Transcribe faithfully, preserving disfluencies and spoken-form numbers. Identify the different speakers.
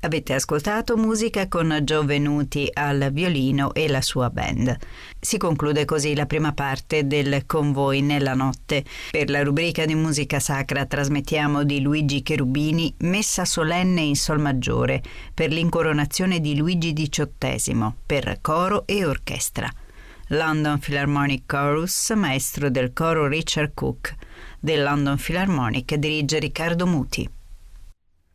Speaker 1: Avete ascoltato musica con Gio Venuti al violino e la sua band. Si conclude così la prima parte del Con voi nella notte. Per la rubrica di musica sacra trasmettiamo di Luigi Cherubini Messa solenne in sol maggiore per l'incoronazione di Luigi diciottesimo per coro e orchestra. London Philharmonic Chorus, maestro del coro Richard Cook. Del London Philharmonic dirige Riccardo Muti.